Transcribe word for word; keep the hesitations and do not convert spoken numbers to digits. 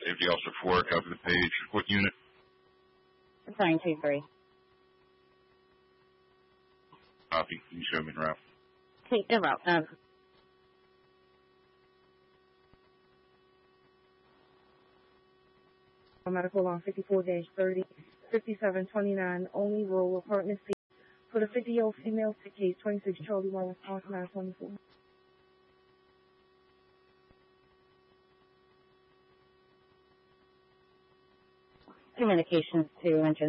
Safety Officer four, copy the page. What unit? nine two three. Copy. Can you show me the route? Take the route. Um, Medical on fifty-four dash thirty, fifty-seven twenty-nine, only row apartment C for the fifty-year-old female, case twenty-six Charlie one, Wisconsin, nine twenty-four. communications to engine